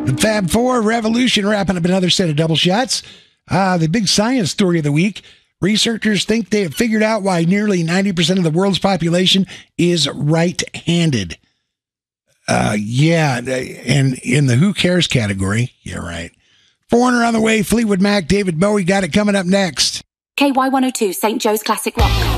The Fab Four Revolution wrapping up another set of double shots. The big science story of the week. Researchers think they have figured out why nearly 90% of the world's population is right-handed. And in the who cares category, yeah, right. Foreigner on the way, Fleetwood Mac, David Bowie got it coming up next. KY102, St. Joe's Classic Rock.